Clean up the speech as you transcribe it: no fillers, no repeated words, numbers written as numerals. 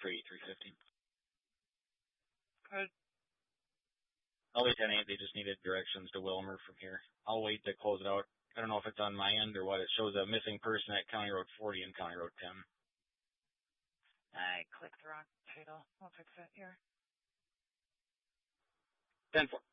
for 8350. Good. I'll wait 10-8. They just needed directions to Wilmer from here. I'll wait to close it out. I don't know if it's on my end or what. It shows a missing person at County Road 40 and County Road 10. I clicked the wrong title. I'll fix it here. 10-4.